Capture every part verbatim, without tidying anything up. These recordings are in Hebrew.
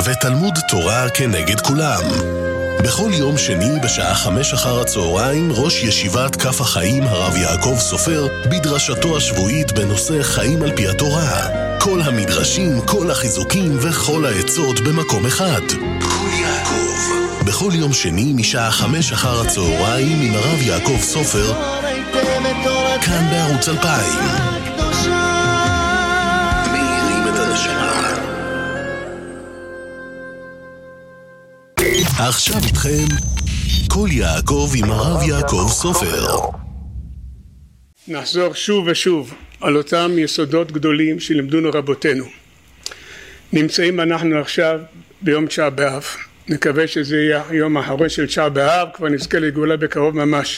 ותלמוד תורה כנגד כולם. בכל יום שני בשעה חמש אחר הצהריים ראש ישיבת כף החיים הרב יעקב סופר בדרשתו השבועית בנושא חיים על פי התורה. כל המדרשים, כל החיזוקים וכל העצות במקום אחד. כל יעקב. בכל יום שני משעה חמש אחר הצהריים עם הרב יעקב סופר כאן בערוץ אלפיים. מאירים את הנשמה. עכשיו איתכם כל יעקב עם הרב יעקב סופר. נחזור שוב ושוב על אותם יסודות גדולים שלימדונו רבותינו. נמצאים אנחנו עכשיו ביום תשעה באב. נקווה שזה יהיה היום האחרון של תשעה באב, כבר נזכה לגאולה בקרוב ממש.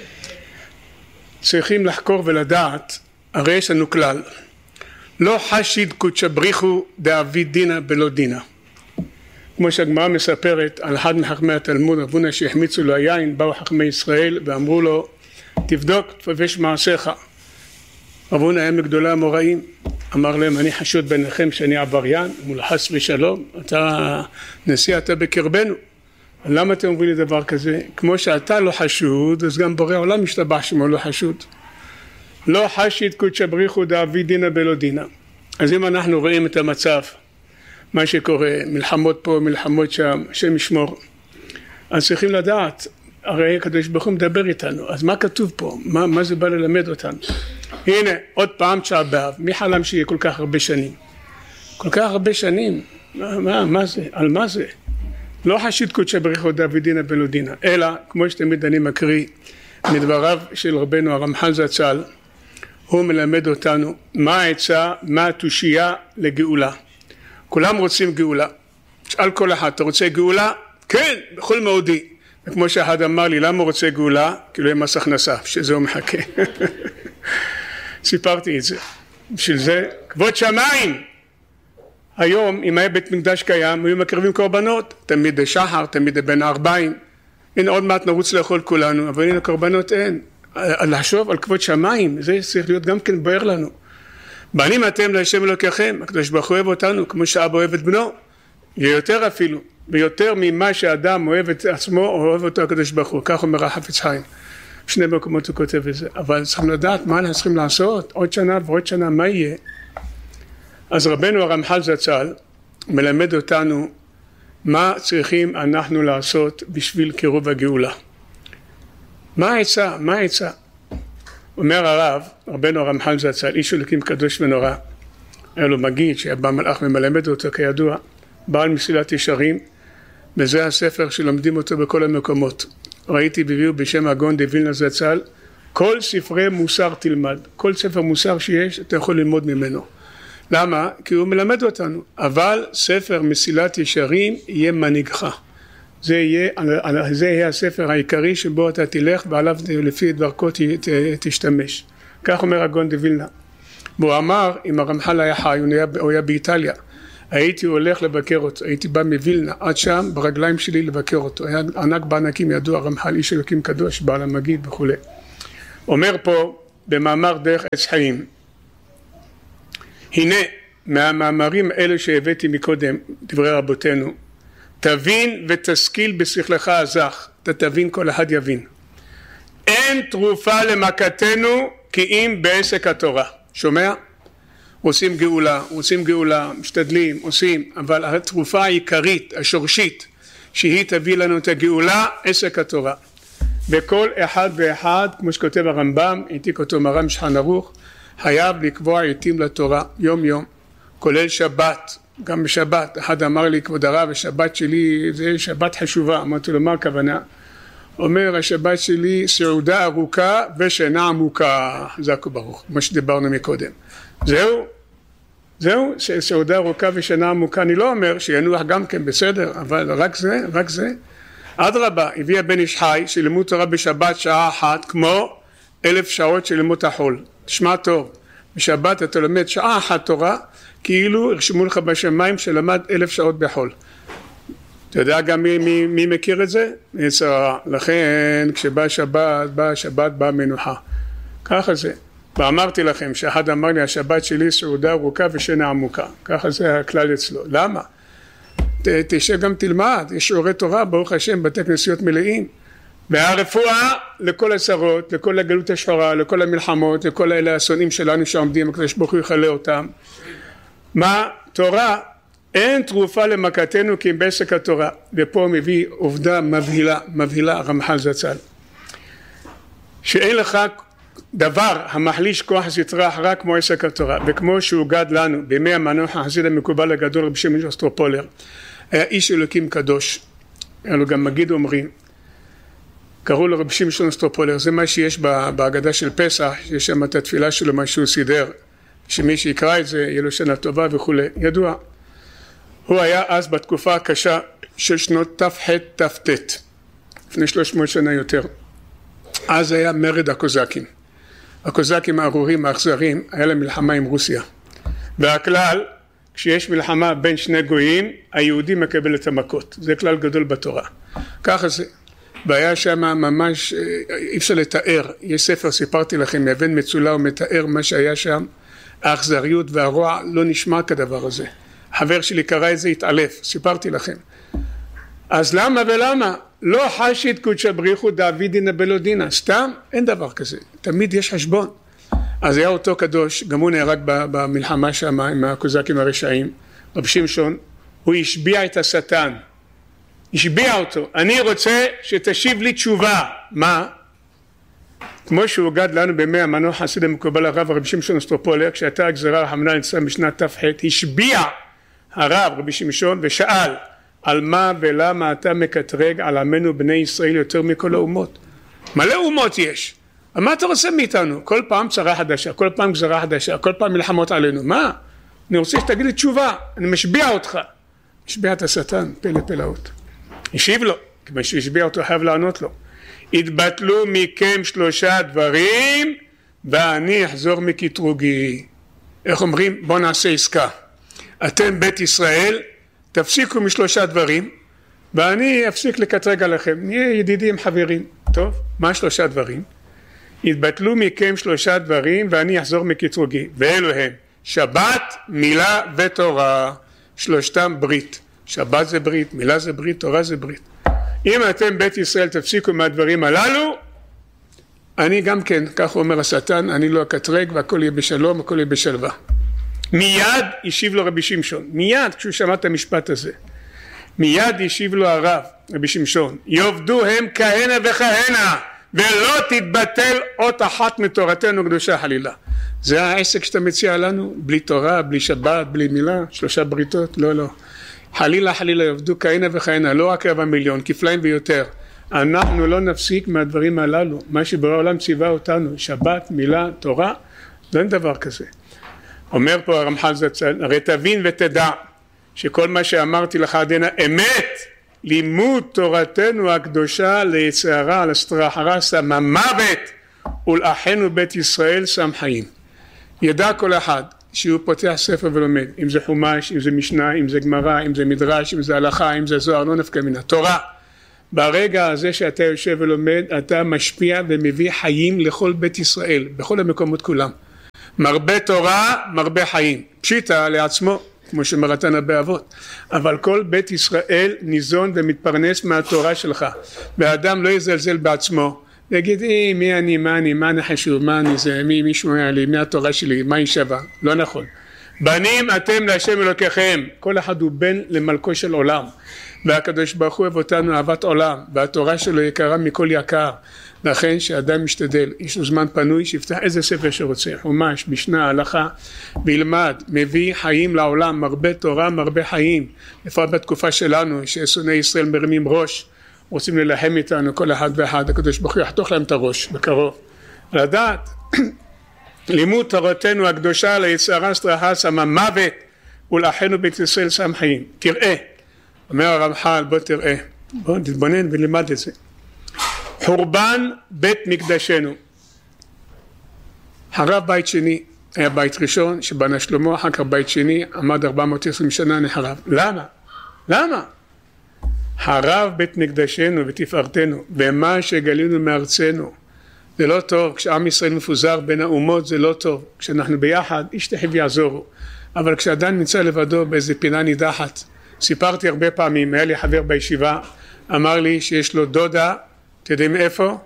צריכים לחקור ולדעת, הרי יש לנו כלל. לא חשיד קודשא בריחו דאבי דינה בלא דינה. כמו שהגמרא מספרת על אחד מחכמי התלמוד, רב הונא שהחמיצו לו היין, באו חכמי ישראל ואמרו לו, תבדוק תפרש מעשיך. רב הונא היה מגדולי המוראים, אמר להם, אני חשוד ביניכם שאני עבריין, מול חס ושלום, אתה נשיא, אתה בקרבנו. למה אתם אומרים לי דבר כזה? כמו שאתה לא חשוד, אז גם בורא העולם משתבח שמו לא חשוד. לא חשיד קודשא בריחו דאבי דינה בלא דינה. אז אם אנחנו רואים את המצב, מה שקורה, מלחמות פה, מלחמות שם, השם ישמור, אז צריכים לדעת, הרי הקדוש ברוך הוא מדבר איתנו, אז מה כתוב פה? מה, מה זה בא ללמד אותנו? הנה, עוד פעם תשעה באב, מי חלם שיהיה כל כך הרבה שנים? כל כך הרבה שנים, מה, מה, מה זה? על מה זה? לא חשיד קודשא בריחו דאבי דינה בלא דינה, אלא, כמו שתמיד אני מקריא, מדבריו של רבנו הרמח"ל זצ"ל, הוא מלמד אותנו מה העצה, מה התושייה לגאולה. כולם רוצים גאולה. שאל כל אחד, אתה רוצה גאולה? כן, בכל מאודי. וכמו שאחד אמר לי, למה הוא רוצה גאולה? כאילו יהיה מס הכנסה, שזה הוא מחכה. סיפרתי את זה. בשביל זה, כבוד שמיים! היום, אם היה בית מקדש קיים, היו מקרבים קורבנות. תמיד בשחר, תמיד בין הארבעים. הנה עוד מעט נרוץ לאכול כולנו, אבל הנה קורבנות אין. לחשוב על כבוד שמיים, זה צריך להיות גם כן בוער לנו. בנים אתם להשם אלוקיכם, הקדוש ברוך הוא אוהב אותנו כמו שאבא אוהב את בנו, ויותר אפילו, ויותר ממה שאדם אוהב את עצמו, אוהב אותו הקדוש ברוך הוא, כך אומר החפץ חיים. שני מקומות הוא כותב את זה, אבל צריכים לדעת מה אנחנו צריכים לעשות, עוד שנה ועוד שנה, מה יהיה? אז רבנו הרמח"ל זצ"ל מלמד אותנו מה צריכים אנחנו לעשות בשביל קירוב הגאולה. מה העצה? מה העצה? אומר הרב, רבנו הרמח"ל זצ"ל, איש אלוקים קדוש ונורא, היה לו מגיד שבא מלאך ומלמד אותו כידוע, בעל מסילת ישרים, וזה הספר שלומדים אותו בכל המקומות. ראיתי בביאו בשם הגאון דווילנה זצ"ל, כל ספרי מוסר תלמד, כל ספר מוסר שיש אתה יכול ללמוד ממנו. למה? כי הוא מלמד אותנו, אבל ספר מסילת ישרים יהיה מנהיגך. זה יהיה, זה יהיה הספר העיקרי שבו אתה תלך ועליו לפי דרכו תשתמש. כך אומר הגאון דווילנה. והוא אמר, אם הרמח"ל היה חי, הוא היה, הוא היה באיטליה, הייתי הולך לבקר אותו, הייתי בא מווילנה עד שם ברגליים שלי לבקר אותו. היה ענק בענקים, ידוע הרמח"ל, איש אלוקים קדוש, בעל המגיד וכו'. אומר פה במאמר דרך עץ חיים, הנה מהמאמרים האלה שהבאתי מקודם, דברי רבותינו, תבין ותשכיל בשכלך הזך, אתה תבין כל אחד יבין. אין תרופה למכתנו כי אם בעסק התורה. שומע? עושים גאולה, עושים גאולה, משתדלים, עושים, אבל התרופה העיקרית, השורשית, שהיא תביא לנו את הגאולה, עסק התורה. וכל אחד ואחד, כמו שכותב הרמב"ם, העתיק אותו מרן שולחן ערוך, חייב לקבוע עיתים לתורה, יום יום, כולל שבת, גם בשבת. אחד אמר לי, כבוד הרב, השבת שלי זה שבת חשובה. אמרתי לו, מה הכוונה? אומר, השבת שלי סעודה ארוכה ושינה עמוקה, חזק וברוך, כמו שדיברנו מקודם. זהו, זהו, סעודה ארוכה ושינה עמוקה. אני לא אומר שינוח גם כן בסדר, אבל רק זה, רק זה. אדרבה, הביא הבן איש חי שלימוד תורה בשבת שעה אחת, כמו אלף שעות של לימוד החול. תשמע טוב, בשבת אתה לומד שעה אחת תורה, כאילו הרשמו לך בשמיים שלמד אלף שעות בחול. אתה יודע גם מי, מי, מי מכיר את זה? יצרה. לכן כשבא שבת, בא שבת, בא מנוחה. ככה זה. ואמרתי לכם שאחד אמר לי, השבת שלי סעודה ארוכה ושינה עמוקה. ככה זה הכלל אצלו. למה? תשב גם תלמד, יש שיעורי תורה, ברוך השם, בתי כנסיות מלאים. והרפואה לכל הצרות, לכל הגלות השחורה, לכל המלחמות, לכל אלה השונאים שלנו שעומדים, הקדוש ברוך הוא יחלה אותם. מה? תורה, אין תרופה למכתנו כי אם בעסק התורה. ופה מביא עובדה מבהילה, מבהילה רמח"ל זצ"ל. שאין לך דבר המחליש כוח סטרא אחרא כמו עסק התורה, וכמו שהוגד לנו בימי המנוח החסיד המקובל הגדול רבי שמעון אוסטרופולר, היה איש אלוקים קדוש, היה לו גם מגיד אומרים, קראו לו רבי שמעון אוסטרופולר, זה מה שיש בהגדה של פסח, יש שם את התפילה שלו, מה שהוא סידר, שמי שיקרא את זה יהיה לו שנה טובה וכו'. ידוע, הוא היה אז בתקופה הקשה של שנות ת"ח ת"ט, לפני שלוש מאות שנה יותר. אז היה מרד הקוזקים. הקוזקים הארורים האכזרים, היה להם מלחמה עם רוסיה. והכלל, כשיש מלחמה בין שני גויים, היהודי מקבל את המכות. זה כלל גדול בתורה. ככה זה. והיה שם ממש, אי אפשר לתאר. יש ספר, סיפרתי לכם, מאבן מצולע ומתאר מה שהיה שם. האכזריות והרוע לא נשמע כדבר הזה. חבר שלי קרא את זה, התעלף, סיפרתי לכם. אז למה ולמה? לא חשית קודשא בריחו דאבידינא בלא דינא, סתם אין דבר כזה, תמיד יש חשבון. אז היה אותו קדוש, גם הוא נהרג במלחמה שם עם הקוזקים הרשעים, רבי שמשון, הוא השביע את השטן, השביע אותו, אני רוצה שתשיב לי תשובה. מה? כמו שהוגד לנו בימי המנוח החסיד המקובל הרב רבי שמשון אוסטרופולר, כשהייתה הגזרה רחמנא ליצלן בשנת ת"ח, השביע הרב רבי שמשון ושאל, על מה ולמה אתה מקטרג על עמנו בני ישראל יותר מכל האומות? מלא אומות יש. מה אתה רוצה מאיתנו? כל פעם צרה חדשה, כל פעם גזרה חדשה, כל פעם מלחמות עלינו. מה? אני רוצה שתגיד לי תשובה, אני משביע אותך. משביע את השטן, פלא פלאות. השיב לו, כמו שהשביע אותו חייב לענות לו. התבטלו מכם שלושה דברים ואני אחזור מקטרוגי. איך אומרים? בוא נעשה עסקה. אתם בית ישראל, תפסיקו משלושה דברים, ואני אפסיק לקטרג עליכם, נהיה ידידים חברים. טוב, מה שלושה דברים? התבטלו מכם שלושה דברים, ואני אחזור מקטרוגי, ואלו הם, שבת, מילה ותורה, שלושתם ברית. שבת זה ברית, מילה זה ברית, תורה זה ברית. אם אתם בית ישראל תפסיקו מהדברים הללו, אני גם כן, כך אומר השטן, אני לא אקטרג, והכל יהיה בשלום, הכל יהיה בשלווה. מיד השיב לו רבי שמשון, מיד כשהוא שמע את המשפט הזה, מיד השיב לו הרב רבי שמשון, יעבדו הם כהנה וכהנה ולא תתבטל אות אחת מתורתנו קדושה חלילה. זה העסק שאתה מציע לנו, בלי תורה, בלי שבת, בלי מילה, שלושה בריתות, לא לא, חלילה חלילה יעבדו כהנה וכהנה, לא רק רבע מיליון, כפליים ויותר. אנחנו לא נפסיק מהדברים הללו, מה שבורא העולם ציווה אותנו, שבת, מילה, תורה, לא אין דבר כזה. אומר פה הרמח"ל זצ"ל, הרי תבין ותדע שכל מה שאמרתי לך עדנה אמת, לימוד תורתנו הקדושה ליצר הרע לסטרא אחרא שם מוות ולאחינו בית ישראל שם חיים. ידע כל אחד שהוא פותח ספר ולומד, אם זה חומש, אם זה משנה, אם זה גמרא, אם זה מדרש, אם זה הלכה, אם זה זוהר, לא נפקא מן התורה. ברגע הזה שאתה יושב ולומד, אתה משפיע ומביא חיים לכל בית ישראל, בכל המקומות כולם. מרבה תורה, מרבה חיים. פשיטה לעצמו, כמו שמרתן הרבה אבות. אבל כל בית ישראל ניזון ומתפרנס מהתורה שלך. והאדם לא יזלזל בעצמו. יגיד, אי, מי אני, מה אני, מה אני חשוב, מה אני זה, מי, מי שומע לי, מי התורה שלי, מה היא שווה. לא נכון. בנים אתם להשם אלוקיכם. כל אחד הוא בן למלכו של עולם. והקדוש ברוך הוא אוהב אותנו אהבת עולם. והתורה שלו יקרה מכל יקר. לכן שאדם משתדל, יש לו זמן פנוי, שיפתח איזה ספר שרוצה, חומש, משנה, הלכה, וילמד, מביא חיים לעולם, מרבה תורה, מרבה חיים. לפעמים בתקופה שלנו, ששונאי ישראל מרימים ראש, רוצים ללחם איתנו, כל אחד ואחד, הקדוש ברוך הוא יחתוך להם את הראש, בקרוב. לדעת, לימוד תורתנו הקדושה ליצר הרע לסטרא אחרא שמה מוות, ולאחינו בית ישראל שם חיים. תראה, אומר הרמח"ל, בוא תראה, בוא תתבונן ולמד את זה. חורבן בית מקדשנו. הרב בית שני היה בית ראשון שבנה שלמה, אחר כך בית שני עמד ארבע מאות ועשרים שנה נחרב. למה? למה? הרב בית מקדשנו ותפארתנו ומה שגלינו מארצנו. זה לא טוב, כשעם ישראל מפוזר בין האומות זה לא טוב, כשאנחנו ביחד איש תחב יעזורו, אבל כשאדם נמצא לבדו באיזה פינה נידחת סיפרתי הרבה פעמים, היה לי חבר בישיבה, אמר לי שיש לו דודה, אתם יודעים איפה?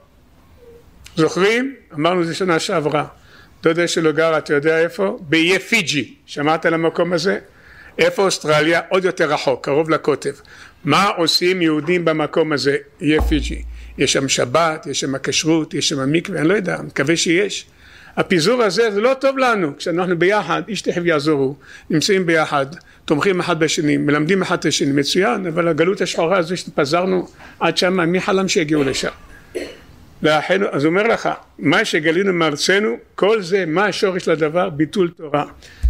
זוכרים? אמרנו זה שנה שעברה. דודה שלו גר, אתה יודע איפה? באיי פיג'י. שמעת על המקום הזה? איפה אוסטרליה? עוד יותר רחוק, קרוב לקוטב. מה עושים יהודים במקום הזה? איי פיג'י. יש שם שבת, יש שם כשרות, יש שם מקווה, אני לא יודע, מקווה שיש. הפיזור הזה זה לא טוב לנו, כשאנחנו ביחד, איש תכף יעזורו, נמצאים ביחד, תומכים אחד בשני, מלמדים אחד את השני, מצוין, אבל הגלות השחורה הזו שפזרנו עד שם, מי חלם שהגיעו לשם? לאחינו, אז אומר לך, מה שגלינו מארצנו, כל זה, מה השורש לדבר? ביטול תורה.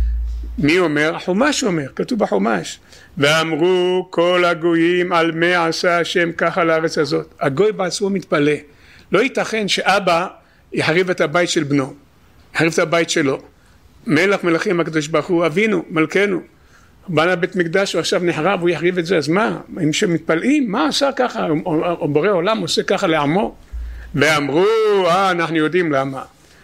מי אומר? החומש אומר, כתוב בחומש. ואמרו כל הגויים על מה עשה השם ככה לארץ הזאת. הגוי בעצמו מתפלא. לא ייתכן שאבא יחריב את הבית של בנו, יחריב את הבית שלו. מלך מלכים הקדוש ברוך הוא, אבינו, מלכנו. בנה בית מקדש ועכשיו נחרב, הוא יחריב את זה, אז מה? אם שמתפלאים, מה עשה ככה? או בורא עולם עושה ככה לעמו? ואמרו, אה, אנחנו יודעים למה.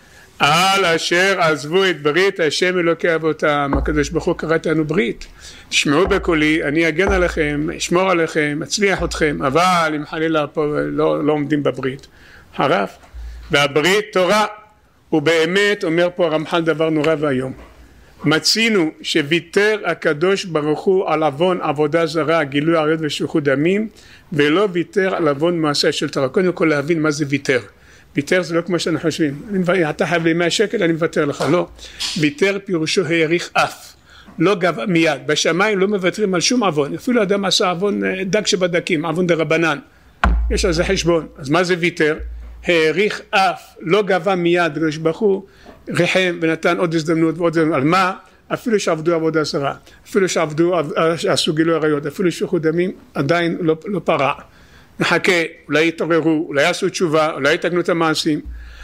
על אשר עזבו את ברית השם אלוקי אבותם, הקדוש ברוך הוא קרא לנו ברית. תשמעו בקולי, אני אגן עליכם, אשמור עליכם, אצליח אתכם, אבל אם חלילה פה לא, לא עומדים בברית. חרף. והברית תורה. הוא באמת אומר פה הרמח"ל דבר נורא והיום. מצינו שוויתר הקדוש ברוך הוא על עוון עבודה זרה, גילוי עריות ושפיכות דמים, ולא ויתר על עוון מעשה של תורה. קודם כל להבין מה זה ויתר. ויתר זה לא כמו שאנחנו חושבים. אתה חייב לי מאה שקל, אני מוותר לך. לא. ויתר פירושו העריך אף. לא גב מיד. בשמיים לא מוותרים על שום עוון. אפילו אדם עשה עוון דק שבדקים, עוון דרבנן. יש על זה חשבון. אז מה זה ויתר? העריך אף. לא גבה מיד. הקדוש ברוך הוא רחם ונתן עוד הזדמנות ועוד הזדמנות. על מה? אפילו שעבדו עבודה זרה. אפילו שעבדו, עשו גילוי עריות. אפילו שפיכות דמים עדיין לא, לא פרע. נחכה, אולי יתעוררו, אולי יעשו תשובה, אולי יתקנו את המעשים,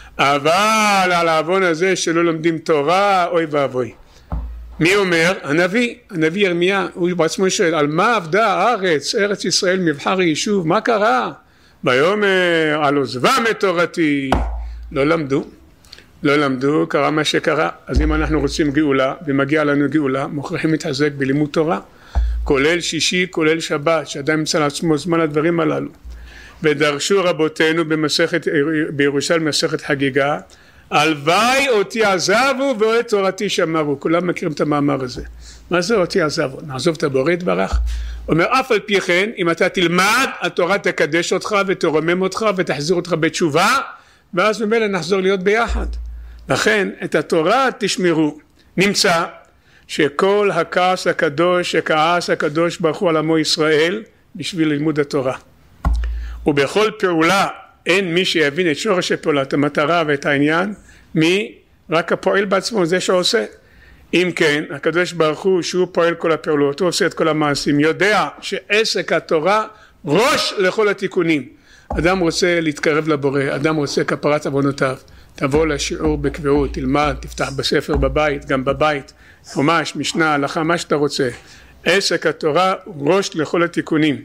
אבל על העוון הזה שלא לומדים תורה, אוי ואבוי. מי אומר? הנביא, הנביא ירמיה, הוא בעצמו שואל, על מה עבדה הארץ, ארץ ישראל מבחר יישוב, מה קרה? ויאמר, על עוזבם את תורתי, לא למדו, לא למדו, קרה מה שקרה. אז אם אנחנו רוצים גאולה, ומגיע לנו גאולה, מוכרחים להתחזק בלימוד תורה, כולל שישי, כולל שבת, שאדם ימצא לעצמו זמן לדברים הללו. ודרשו רבותינו במסכת, בירושלים מסכת חגיגה, הלוואי אותי עזבו ואת תורתי שמרו. כולם מכירים את המאמר הזה. מה זה אותי עזבו? נעזוב את הבורא יתברך. אומר, אף על פי כן, אם אתה תלמד, התורה תקדש אותך ותרומם אותך ותחזיר אותך בתשובה, ואז ממילא נחזור להיות ביחד. לכן, את התורה תשמרו. נמצא שכל הכעס הקדוש שכעס הקדוש ברוך הוא על עמו ישראל בשביל לימוד התורה. ובכל פעולה אין מי שיבין את שורש הפעולה, את המטרה ואת העניין, מי? רק הפועל בעצמו, זה שעושה. אם כן, הקדוש ברוך הוא שהוא פועל כל הפעולות, הוא עושה את כל המעשים, יודע שעסק התורה ראש לכל התיקונים. אדם רוצה להתקרב לבורא, אדם רוצה כפרת עוונותיו. תבוא לשיעור בקביעות, תלמד, תפתח בספר בבית, גם בבית, חומש, משנה, הלכה, מה שאתה רוצה. עסק התורה ראש לכל התיקונים.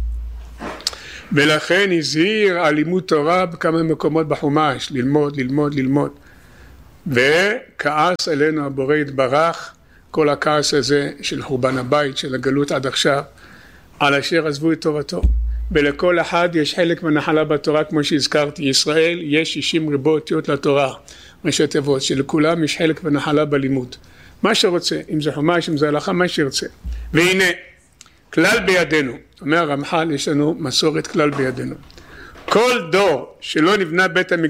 ולכן הזהיר על לימוד תורה בכמה מקומות בחומש, ללמוד, ללמוד, ללמוד. וכעס עלינו הבורא יתברך, כל הכעס הזה של חורבן הבית, של הגלות עד עכשיו, על אשר עזבו את תורתו. ולכל אחד יש חלק מהנחלה בתורה, כמו שהזכרתי, ישראל יש שישים ריבו אותיות לתורה, ראשי תיבות, שלכולם יש חלק מהנחלה בלימוד. מה שרוצה, אם זה חומש, אם זה הלכה, מה שירצה. והנה, כלל בידינו, אומר הרמח"ל, יש לנו מסורת כלל בידינו. כל דור שלא נבנה בית המקדש,